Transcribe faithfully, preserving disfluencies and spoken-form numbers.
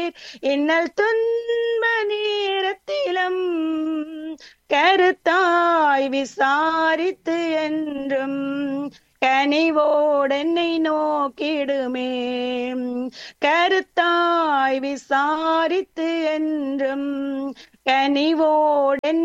இன்னல் துன்ப நேரத்திலும் கருத்தாய் விசாரித்து என்றும் கனிவோடென்னை நோக்கிடுமே. கருத்தாய் விசாரித்து என்றும் கனிவோடென்